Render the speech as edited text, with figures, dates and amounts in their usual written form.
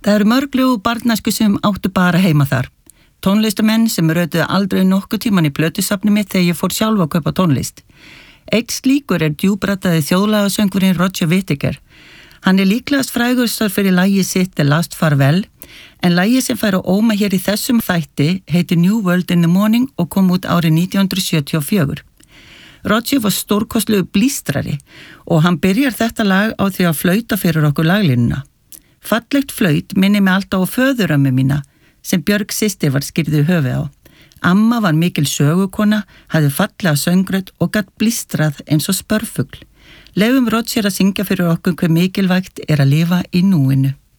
Það eru mörglegu barnæsku sem áttu bara heima þar. Tónlistamenn sem rötuðu aldrei nokkuð tíman í plötusafni mitt þegar ég fór sjálf að kaupa tónlist. Eitt slíkur djúbrataði þjóðlagasöngurinn Roger Whittaker. Hann líklegast frægustur fyrir lagið sitt The Last Farewell, en lagið sem fær á óma hér í þessum þætti heitir New World in the Morning og kom út árið 1974. Roger var stórkostlegu blístrari og hann byrjar þetta lag á því að flauta fyrir okkur laglínuna. Fallegt flaut minnir mig alltaf á föðurömmu mína sem Björg systir var skýrði höfuð á. Amma var mikil sögukona, hafði fallega söngrödd og gat blístrað eins og spörfugl. Leyfum Roger að syngja fyrir okkur hve mikilvægt að lifa í núinu.